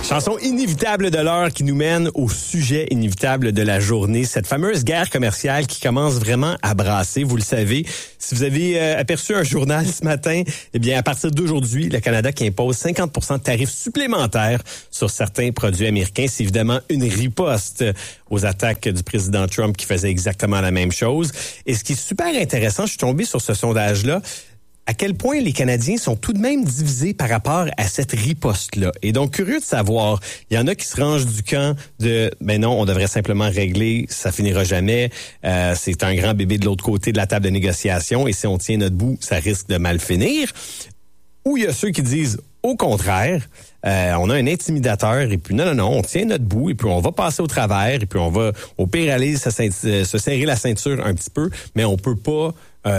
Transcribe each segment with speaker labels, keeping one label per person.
Speaker 1: Chanson inévitable de l'heure qui nous mène au sujet inévitable de la journée. Cette fameuse guerre commerciale qui commence vraiment à brasser. Vous le savez, si vous avez aperçu un journal ce matin, eh bien, à partir d'aujourd'hui, le Canada qui impose 50% de tarifs supplémentaires sur certains produits américains. C'est évidemment une riposte aux attaques du président Trump qui faisait exactement la même chose. Et ce qui est super intéressant, je suis tombé sur ce sondage-là, à quel point les Canadiens sont tout de même divisés par rapport à cette riposte-là. Et donc, curieux de savoir, il y en a qui se rangent du camp de « ben non, on devrait simplement régler, ça finira jamais, c'est un grand bébé de l'autre côté de la table de négociation et si on tient notre bout, ça risque de mal finir ». Ou il y a ceux qui disent au contraire, on a un intimidateur et puis non, on tient notre bout et puis on va passer au travers et puis on va au pire aller se serrer la ceinture un petit peu, mais on peut pas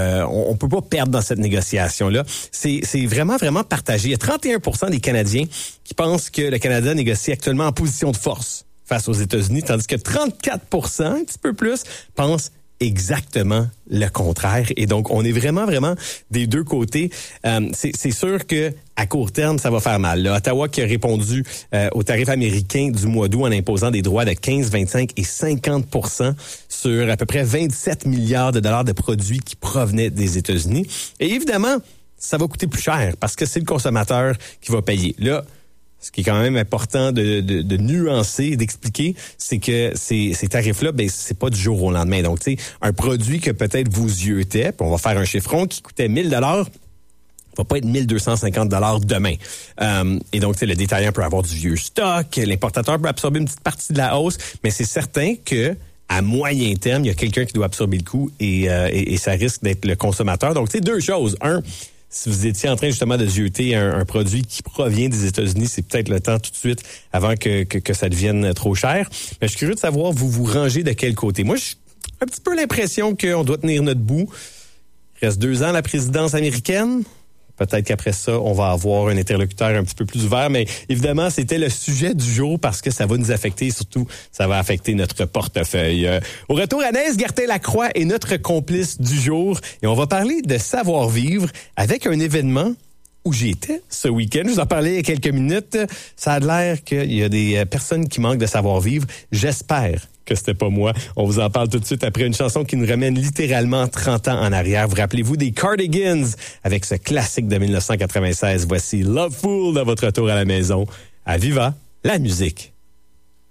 Speaker 1: perdre dans cette négociation-là. C'est vraiment partagé. Il y a 31% des Canadiens qui pensent que le Canada négocie actuellement en position de force face aux États-Unis, tandis que 34%, un petit peu plus, pensent exactement le contraire. Et donc, on est vraiment des deux côtés. C'est sûr que à court terme, ça va faire mal. Là, Ottawa qui a répondu aux tarifs américains du mois d'août en imposant des droits de 15, 25 et 50% sur à peu près 27 milliards de dollars de produits qui provenaient des États-Unis. Et évidemment, ça va coûter plus cher parce que c'est le consommateur qui va payer. Là, ce qui est quand même important de nuancer, d'expliquer, c'est que ces tarifs-là, ben c'est pas du jour au lendemain. Donc, tu sais, un produit que peut-être vous yeutait, puis on va faire un chiffron qui coûtait 1000 $, va pas être 1250 $ demain. Et donc, tu sais, le détaillant peut avoir du vieux stock, l'importateur peut absorber une petite partie de la hausse, mais c'est certain que à moyen terme, il y a quelqu'un qui doit absorber le coût et ça risque d'être le consommateur. Donc, tu sais, deux choses. Un, si vous étiez en train justement de zioter un produit qui provient des États-Unis, c'est peut-être le temps tout de suite avant que ça devienne trop cher. Mais je suis curieux de savoir, vous rangez de quel côté? Moi, j'ai un petit peu l'impression qu'on doit tenir notre bout. Il reste 2 ans à la présidence américaine. Peut-être qu'après ça, on va avoir un interlocuteur un petit peu plus ouvert. Mais évidemment, c'était le sujet du jour parce que ça va nous affecter et surtout, ça va affecter notre portefeuille. Au retour, Anaïs Gertin-Lacroix est notre complice du jour. Et on va parler de savoir-vivre avec un événement où j'étais ce week-end. Je vous en parlais il y a quelques minutes. Ça a l'air qu'il y a des personnes qui manquent de savoir-vivre. J'espère que c'était pas moi. On vous en parle tout de suite après une chanson qui nous ramène littéralement 30 ans en arrière. Vous rappelez-vous des Cardigans avec ce classique de 1996. Voici Love Fool dans votre retour à la maison. À Viva, la musique.